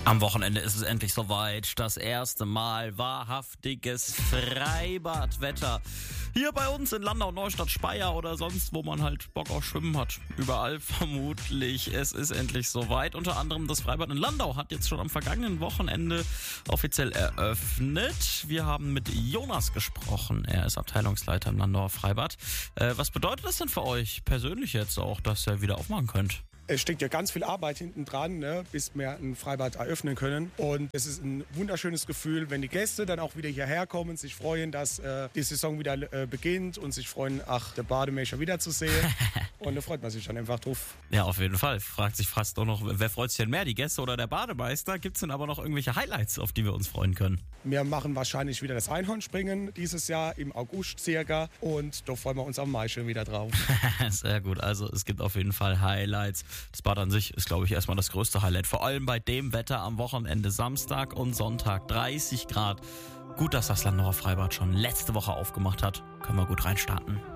Am Wochenende ist es endlich soweit. Das erste Mal wahrhaftiges Freibadwetter. Hier bei uns in Landau, Neustadt, Speyer oder sonst, wo man halt Bock auf Schwimmen hat. Überall vermutlich. Es ist endlich soweit. Unter anderem das Freibad in Landau hat jetzt schon am vergangenen Wochenende offiziell eröffnet. Wir haben mit Jonas gesprochen. Er ist Abteilungsleiter im Landauer Freibad. Was bedeutet das denn für euch persönlich jetzt auch, dass ihr wieder aufmachen könnt? Es steckt ja ganz viel Arbeit hinten dran, bis wir ein Freibad eröffnen können. Und es ist ein wunderschönes Gefühl, wenn die Gäste dann auch wieder hierher kommen, sich freuen, dass die Saison wieder beginnt und sich freuen, der Bademeister wiederzusehen. Und da freut man sich dann einfach drauf. Ja, auf jeden Fall. Fragt sich fast auch noch, wer freut sich denn mehr, die Gäste oder der Bademeister? Gibt es denn aber noch irgendwelche Highlights, auf die wir uns freuen können? Wir machen wahrscheinlich wieder das Einhornspringen dieses Jahr im August circa. Und da freuen wir uns am meisten wieder drauf. Sehr gut. Also es gibt auf jeden Fall Highlights. Das Bad an sich ist, glaube ich, erstmal das größte Highlight. Vor allem bei dem Wetter am Wochenende, Samstag und Sonntag, 30 Grad. Gut, dass das Landauer Freibad schon letzte Woche aufgemacht hat. Können wir gut reinstarten.